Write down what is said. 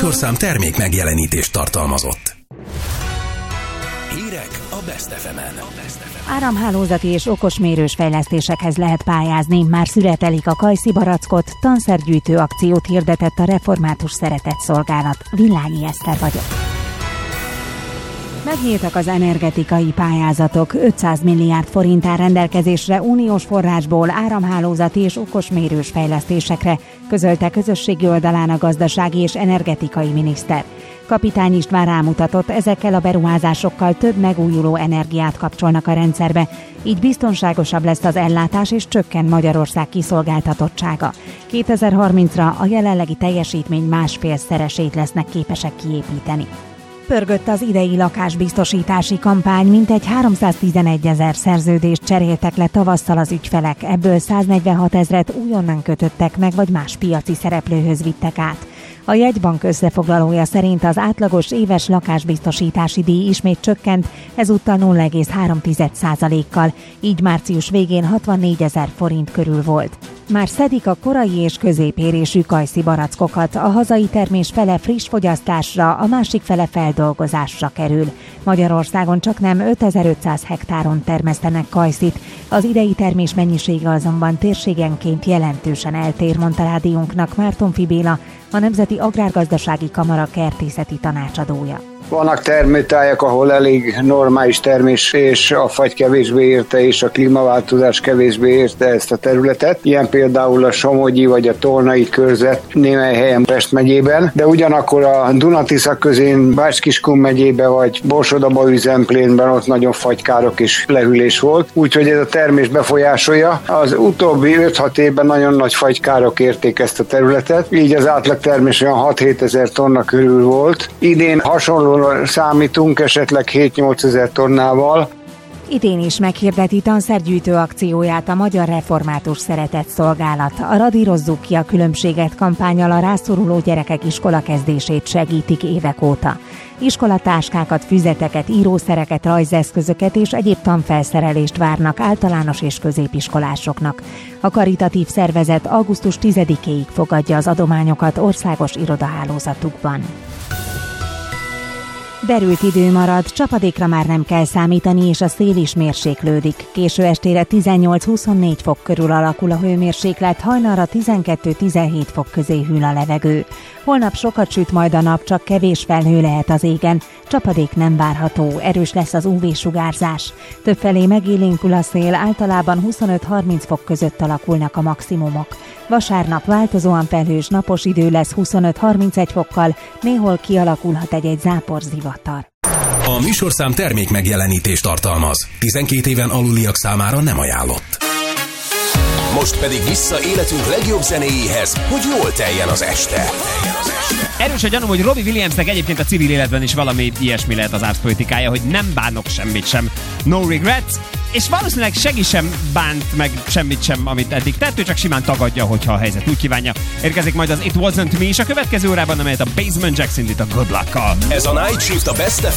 műsorszám termék megjelenítést tartalmazott. Hírek a Best FM-en. Áramhálózati és okosmérős fejlesztésekhez lehet pályázni. Már születelik a kajszi barackot, tanszergyűjtő akciót hirdetett a Református Szeretetszolgálat. Villági Eszter vagyok. Megnyíltak az energetikai pályázatok, 500 milliárd forint áll rendelkezésre uniós forrásból áramhálózati és okosmérős fejlesztésekre, közölte közösségi oldalán a gazdasági és energetikai miniszter. Kapitány István rámutatott, ezekkel a beruházásokkal több megújuló energiát kapcsolnak a rendszerbe, így biztonságosabb lesz az ellátás és csökken Magyarország kiszolgáltatottsága. 2030-ra a jelenlegi teljesítmény másfélszeresét lesznek képesek kiépíteni. Pörgött az idei lakásbiztosítási kampány, mintegy 311 000 szerződést cseréltek le tavasszal az ügyfelek, ebből 146 000-et újonnan kötöttek meg, vagy más piaci szereplőhöz vittek át. A jegybank összefoglalója szerint az átlagos éves lakásbiztosítási díj ismét csökkent, ezúttal 0,3%-kal, így március végén 64 000 forint körül volt. Már szedik a korai és középérésű kajszi barackokat, a hazai termés fele friss fogyasztásra, a másik fele feldolgozásra kerül. Magyarországon csaknem 5500 hektáron termesztenek kajszit, az idei termés mennyisége azonban térségenként jelentősen eltér, mondta rádiónknak Mártonfi Béla, a Nemzeti Agrárgazdasági Kamara kertészeti tanácsadója. Vannak termőtájak, ahol elég normális termés, és a fagy kevésbé érte, és a klímaváltozás kevésbé érte ezt a területet. Ilyen például a Somogyi vagy a Tolnai körzet némely helyen Pest megyében, de ugyanakkor a Duna-Tisza közén Bács-Kiskun megyében vagy Borsod-Abaúj Zemplénben ott nagyon fagykárok és lehűlés volt, úgyhogy ez a termés befolyásolja. Az utóbbi 5-6 évben nagyon nagy fagykárok érték ezt a területet, így az átlag termés olyan 6-7 ezer tonna körül volt. Idén hasonló számítunk, esetleg 7-8 ezer tonnával. Idén is meghirdeti tanszergyűjtő akcióját a Magyar Református Szeretetszolgálat. A Radírozzuk ki a különbséget kampánnyal a rászoruló gyerekek iskolakezdését segítik évek óta. Iskolatáskákat, füzeteket, írószereket, rajzeszközöket és egyéb tanfelszerelést várnak általános és középiskolásoknak. A karitatív szervezet augusztus 10-éig fogadja az adományokat országos irodahálózatukban. Derült idő marad, csapadékra már nem kell számítani, és a szél is mérséklődik. Késő estére 18-24 fok körül alakul a hőmérséklet, hajnalra 12-17 fok közé hűl a levegő. Holnap sokat süt majd a nap, csak kevés felhő lehet az égen, csapadék nem várható, erős lesz az UV-sugárzás. Többfelé megélénkül a szél, általában 25-30 fok között alakulnak a maximumok. Vasárnap változóan felhős napos idő lesz 25-31 fokkal, néhol kialakulhat egy záporzivatar. A műsorszám termék megjelenítést tartalmaz. 12 éven aluliak számára nem ajánlott. Most pedig vissza életünk legjobb zenéjéhez, hogy jól teljen az este. Erős a gyanúm, hogy Robbie Williamsnek egyébként a civil életben is valami ilyesmi lehet az árszpolitikája, hogy nem bánok semmit sem. No regrets. És valószínűleg senki sem bánt meg semmit sem, amit eddig tett, ő csak simán tagadja, hogyha a helyzet úgy kívánja. Érkezik majd az It Wasn't Me, és a következő órában, amelyet a Basement Jaxx indít a Good Luck-kal. Ez a Night Shift a Best